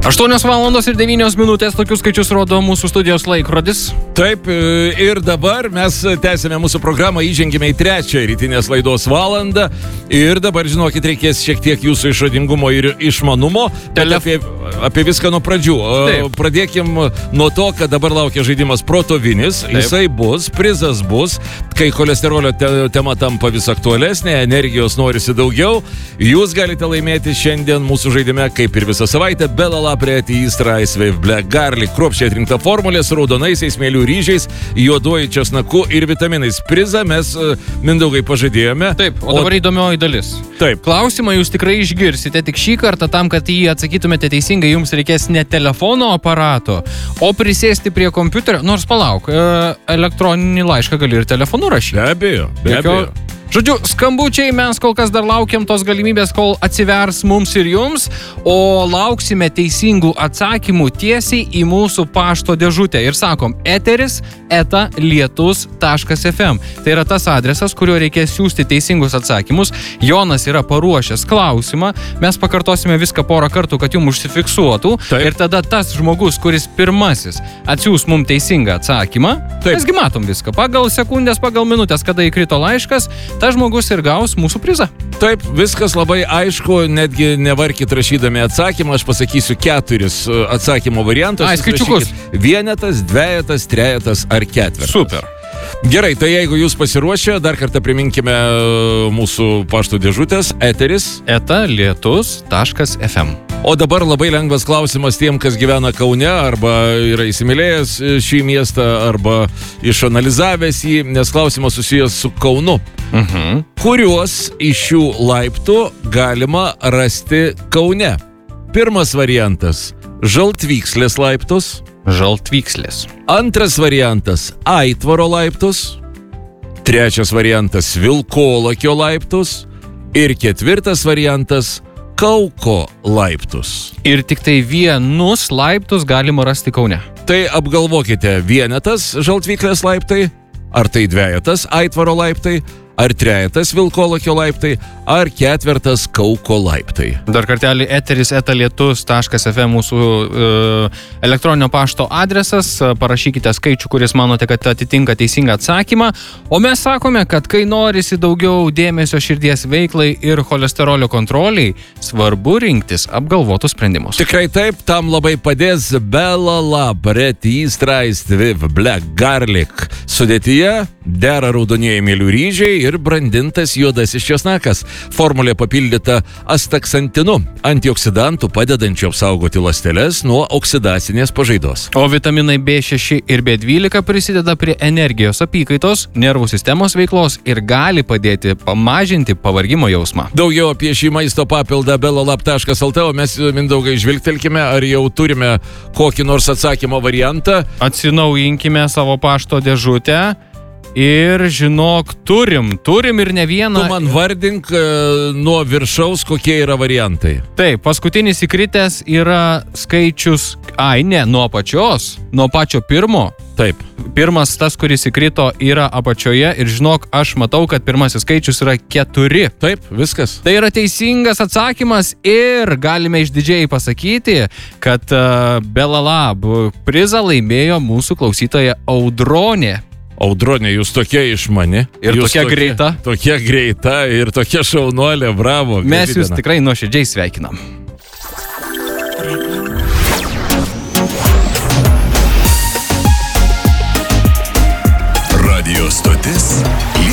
8:09, tokius skaičius rodo mūsų studijos laikrodis. Taip, ir dabar mes tęsime mūsų programą, įžengime į trečią rytinės laidos valandą. Ir dabar, žinokit, reikės šiek tiek jūsų išradingumo ir išmanumo. Apie viską nuo pradžių. Pradėkim nuo to, kad dabar laukia žaidimas Protovinis. Jisai bus, prizas bus. Kai cholesterolio tema tampa vis aktualesnė, energijos norisi daugiau, jūs galite laimėti šiandien mūsų žaidime, kaip ir visą savaitę, Belala Pretty Ice Wave Black Garlic. Kruopščiai atrinkta formulė su raudonaisiais mėlių ryžiais, juoduoju česnaku ir vitaminais. Prizą mes, Mindaugai, pažadėjome. Taip, o dabar įdomioji dalis. Taip. Klausimą jūs tikrai išgirsite, tik šį kartą tam, kad jį atsakytumėte teisingai, jums reikės ne telefono aparato, o prisėsti prie kompiuterio. Nors palauk, elektroninį laišką gali ir telefonu rašyti. Be abejo. Žodžiu, skambučiai, mes kol kas dar laukiam tos galimybės, kol atsivers mums ir jums, o lauksime teisingų atsakymų tiesiai į mūsų pašto dėžutę. Ir sakom, eteris@lietus.fm. Tai yra tas adresas, kuriuo reikės siųsti teisingus atsakymus. Jonas yra paruošęs klausimą, mes pakartosime viską porą kartų, kad jums užsifiksuotų. Taip. Ir tada tas žmogus, kuris pirmasis atsiųs mums teisingą atsakymą, mesgi matom viską, pagal sekundės, pagal minutės, kada įkrito laiškas, tas žmogus ir gaus mūsų prizą. Taip, viskas labai aišku, netgi nevarkit rašydami atsakymą, aš pasakysiu 4 atsakymo variantus. Skaičiukus. Vienetas, dvejetas, trejetas ar ketvertas. Super. Gerai, tai jeigu jūs pasiruošę, dar kartą priminkime mūsų pašto dėžutės, eteris @lietus.fm. O dabar labai lengvas klausimas tiem, kas gyvena Kaune arba yra įsimylėjęs šį miestą arba išanalizavęs jį, nes klausimas susijęs su Kaunu. Kuriuos iš šių laiptų galima rasti Kaune? Pirmas variantas – Žaltvykslės laiptus. Žaltvykslės. Antras variantas – Aitvaro laiptus. Trečias variantas – Vilkolakio laiptus. Ir ketvirtas variantas – Kauko laiptus. Ir tik tai vienus laiptus galima rasti Kaune. Tai apgalvokite, vienetas Žaltvyklės laiptai, ar tai dvejetas Aitvaro laiptai, ar trejetas Vilkolakio laiptai, ar ketvirtas Kauko laiptai. Dar kartelį eteris@lietus.fm mūsų elektroninio pašto adresas. Parašykite skaičių, kuris manote, kad atitinka teisingą atsakymą. O mes sakome, kad kai norisi daugiau dėmesio širdies veiklai ir cholesterolio kontroliai, svarbu rinktis apgalvotus sprendimus. Tikrai taip, tam labai padės Belala Pretty Ice Wave Black Garlic. Sudėtyje dera raudonieji mėlių ryžiai ir brandintas juodasis česnakas. Formulė papildyta astaksantinu, antioksidantų padedančių apsaugoti ląsteles nuo oksidacinės pažaidos. O vitaminai B6 ir B12 prisideda prie energijos apykaitos, nervų sistemos veiklos ir gali padėti pamažinti pavargimo jausmą. Daugiau apie šį maisto papildą belalab.lt, o mes, Mindaugai, žvilgtelkime, ar jau turime kokį nors atsakymo variantą. Atsinaujinkime savo pašto dėžutę. Ir žinok, turim ir ne vieną. Tu man vardink nuo viršaus, kokie yra variantai. Taip, paskutinis įkritęs yra skaičius, nuo pačio pirmo. Taip. Pirmas tas, kuris įkrito, yra apačioje ir žinok, aš matau, kad pirmasis skaičius yra 4. Taip, viskas. Tai yra teisingas atsakymas ir galime išdidžiai pasakyti, kad Belalab prizą laimėjo mūsų klausytoja Audronė. Audronė, jūs tokia išmani. Ir tokia greita. Tokia greita ir tokia šaunuolė, bravo. Mes jūs tikrai nuoširdžiai sveikinam. Radio stotis